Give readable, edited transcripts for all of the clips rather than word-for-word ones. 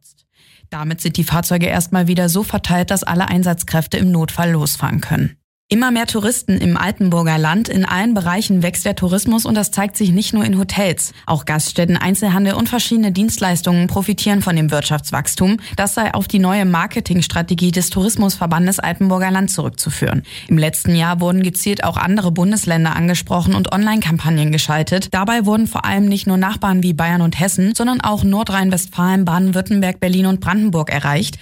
genutzt. Damit sind die Fahrzeuge erstmal wieder so verteilt, dass alle Einsatzkräfte im Notfall losfahren können. Immer mehr Touristen im Altenburger Land. In allen Bereichen wächst der Tourismus und das zeigt sich nicht nur in Hotels. Auch Gaststätten, Einzelhandel und verschiedene Dienstleistungen profitieren von dem Wirtschaftswachstum. Das sei auf die neue Marketingstrategie des Tourismusverbandes Altenburger Land zurückzuführen. Im letzten Jahr wurden gezielt auch andere Bundesländer angesprochen und Online-Kampagnen geschaltet. Dabei wurden vor allem nicht nur Nachbarn wie Bayern und Hessen, sondern auch Nordrhein-Westfalen, Baden-Württemberg, Berlin und Brandenburg erreicht.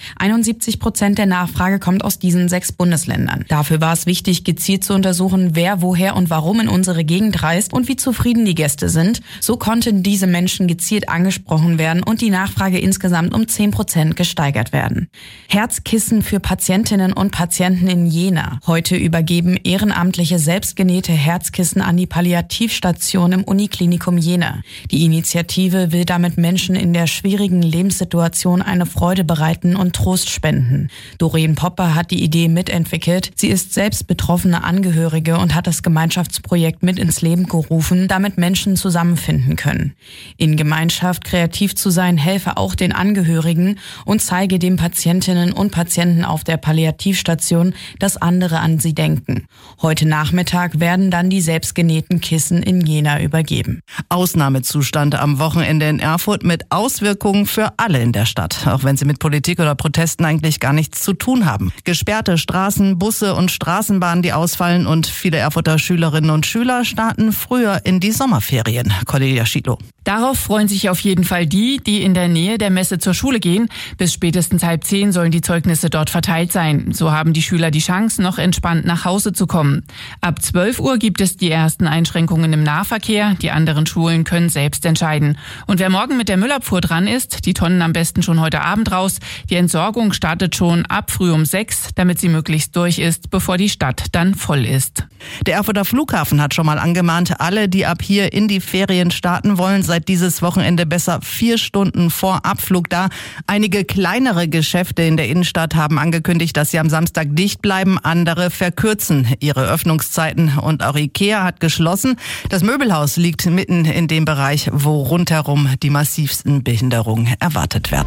71% der Nachfrage kommt aus diesen 6 Bundesländern. Dafür war es wichtig, gezielt zu untersuchen, wer, woher und warum in unsere Gegend reist und wie zufrieden die Gäste sind. So konnten diese Menschen gezielt angesprochen werden und die Nachfrage insgesamt um 10% gesteigert werden. Herzkissen für Patientinnen und Patienten in Jena. Heute übergeben ehrenamtliche selbstgenähte Herzkissen an die Palliativstation im Uniklinikum Jena. Die Initiative will damit Menschen in der schwierigen Lebenssituation eine Freude bereiten und Trost spenden. Doreen Popper hat die Idee mitentwickelt. Sie ist selbst betroffene Angehörige und hat das Gemeinschaftsprojekt mit ins Leben gerufen, damit Menschen zusammenfinden können. In Gemeinschaft kreativ zu sein, helfe auch den Angehörigen und zeige den Patientinnen und Patienten auf der Palliativstation, dass andere an sie denken. Heute Nachmittag werden dann die selbstgenähten Kissen in Jena übergeben. Ausnahmezustand am Wochenende in Erfurt mit Auswirkungen für alle in der Stadt, auch wenn sie mit Politik oder Protesten eigentlich gar nichts zu tun haben. Gesperrte Straßen, Busse und Straßenbahnen, die ausfallen und viele Erfurter Schülerinnen und Schüler starten früher in die Sommerferien. Cordelia Schiedlow. Darauf freuen sich auf jeden Fall die in der Nähe der Messe zur Schule gehen. Bis spätestens 9:30 sollen die Zeugnisse dort verteilt sein. So haben die Schüler die Chance, noch entspannt nach Hause zu kommen. Ab 12 Uhr gibt es die ersten Einschränkungen im Nahverkehr. Die anderen Schulen können selbst entscheiden. Und wer morgen mit der Müllabfuhr dran ist, die Tonnen am besten schon heute Abend raus. Die Entsorgung startet schon ab früh um 6, damit sie möglichst durch ist, bevor die Stadt dann voll ist. Der Erfurter Flughafen hat schon mal angemahnt, alle, die ab hier in die Ferien starten wollen, seid dieses Wochenende besser 4 Stunden vor Abflug da. Einige kleinere Geschäfte in der Innenstadt haben angekündigt, dass sie am Samstag dicht bleiben. Andere verkürzen ihre Öffnungszeiten und auch Ikea hat geschlossen. Das Möbelhaus liegt mitten in dem Bereich, wo rundherum die massivsten Behinderungen erwartet werden.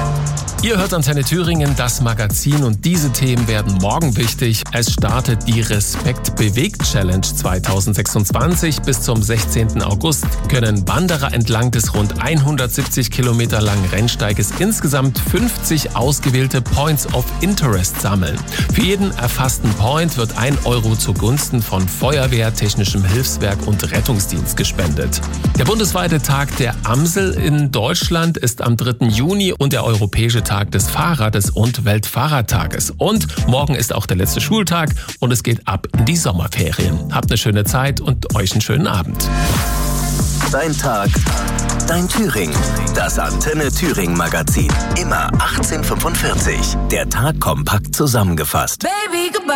Ihr hört Antenne Thüringen, das Magazin, und diese Themen werden morgen wichtig. Es startet die Respekt bewegt Challenge 2026. Bis zum 16. August können Wanderer entlang des rund 170 Kilometer langen Rennsteiges insgesamt 50 ausgewählte Points of Interest sammeln. Für jeden erfassten Point wird 1 Euro zugunsten von Feuerwehr, Technischem Hilfswerk und Rettungsdienst gespendet. Der bundesweite Tag der Amsel in Deutschland ist am 3. Juni und der europäische Tag des Fahrrades und Weltfahrradtages. Und morgen ist auch der letzte Schultag und es geht ab in die Sommerferien. Habt eine schöne Zeit und euch einen schönen Abend. Dein Tag, dein Thüringen. Das Antenne Thüringen Magazin. Immer 18:45. Der Tag kompakt zusammengefasst. Baby, goodbye.